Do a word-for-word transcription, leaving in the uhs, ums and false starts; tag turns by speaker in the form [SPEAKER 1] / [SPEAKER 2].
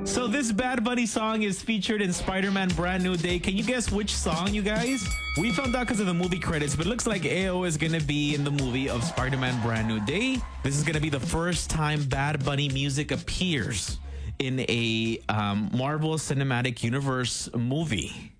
[SPEAKER 1] So this Bad Bunny song is featured in Spider-Man Brand New Day. Can you guess which song, you guys? We found out because of the movie credits, but it looks like A O is going to be in the movie of Spider-Man Brand New Day. This is going to be the first time Bad Bunny music appears in a um, Marvel Cinematic Universe movie.